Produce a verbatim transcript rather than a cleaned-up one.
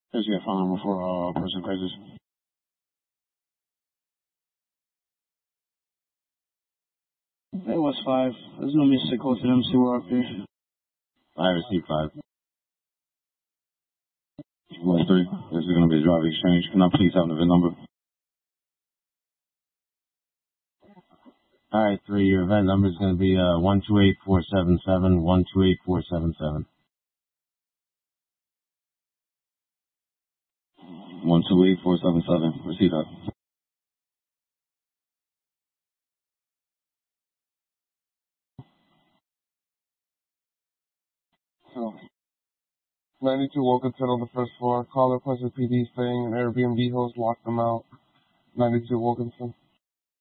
Let's get a phone number for uh person crisis. It was five. There's no mistake close to them, so we're up here. I received five. One three. This is gonna be a drive exchange. Can I please have the V I N number? All right, three. Your event number is gonna be uh one two eight four seven seven one two eight four seven seven. One two eight four seven seven. Receive that. So, ninety-two Wilkinson on the first floor. Caller, Pleasant P D saying an Airbnb host locked them out. ninety-two Wilkinson.